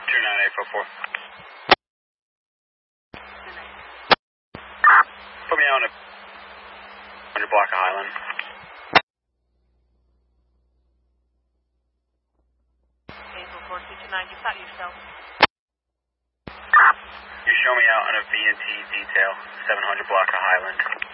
29844. Put me on a block of Highland. Hazel 4229, just out yourself. You show me out on a V&T detail, 700 block of Highland.